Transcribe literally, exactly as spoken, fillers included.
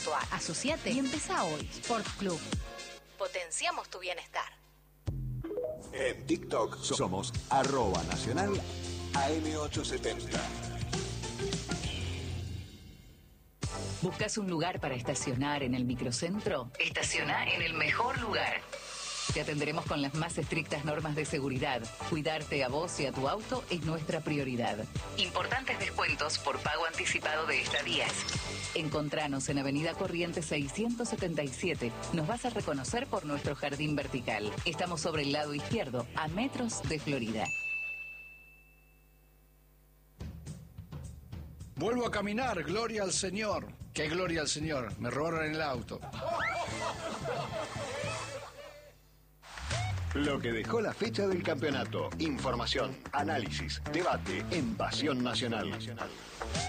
Sport. Asociate y empezá hoy. Sport Club. Potenciamos tu bienestar. En TikTok somos arroba nacional A M ochocientos setenta. ¿Buscas un lugar para estacionar en el microcentro? Estaciona en el mejor lugar. Te atenderemos con las más estrictas normas de seguridad. Cuidarte a vos y a tu auto es nuestra prioridad. Importantes descuentos por pago anticipado de estadías. Encontranos en Avenida Corrientes seiscientos setenta y siete. Nos vas a reconocer por nuestro jardín vertical. Estamos sobre el lado izquierdo, a metros de Florida. Vuelvo a caminar, gloria al Señor. ¿Qué gloria al Señor? Me robaron el auto. Lo que dejó la fecha del campeonato. Información, análisis, debate en Pasión Nacional.